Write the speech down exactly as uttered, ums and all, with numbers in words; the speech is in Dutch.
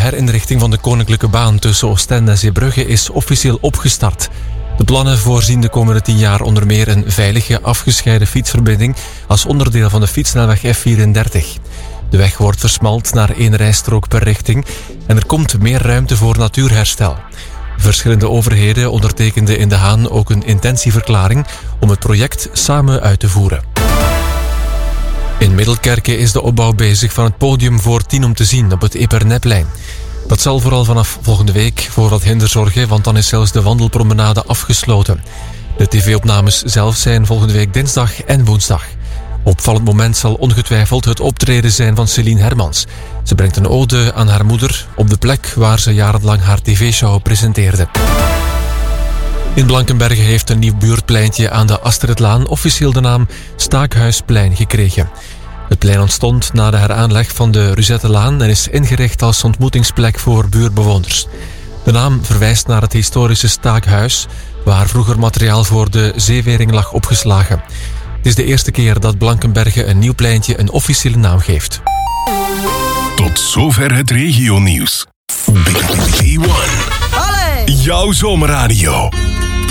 herinrichting van de Koninklijke Baan tussen Oostende en Zeebrugge is officieel opgestart. De plannen voorzien de komende tien jaar onder meer een veilige, afgescheiden fietsverbinding als onderdeel van de fietssnelweg F vierendertig. De weg wordt versmalt naar één rijstrook per richting en er komt meer ruimte voor natuurherstel. Verschillende overheden ondertekenden in De Haan ook een intentieverklaring om het project samen uit te voeren. In Middelkerke is de opbouw bezig van het podium voor tien om te zien op het Eperneplein. Dat zal vooral vanaf volgende week voor wat hinder zorgen, want dan is zelfs de wandelpromenade afgesloten. De tv-opnames zelf zijn volgende week dinsdag en woensdag. Opvallend moment zal ongetwijfeld het optreden zijn van Celine Hermans. Ze brengt een ode aan haar moeder op de plek waar ze jarenlang haar tv-show presenteerde. In Blankenberge heeft een nieuw buurtpleintje aan de Astridlaan officieel de naam Staakhuisplein gekregen. Het plein ontstond na de heraanleg van de Ruzettelaan en is ingericht als ontmoetingsplek voor buurtbewoners. De naam verwijst naar het historische Staakhuis, waar vroeger materiaal voor de zeewering lag opgeslagen. Het is de eerste keer dat Blankenberge een nieuw pleintje een officiële naam geeft. Tot zover het regionieuws. B one. Jouw zomerradio.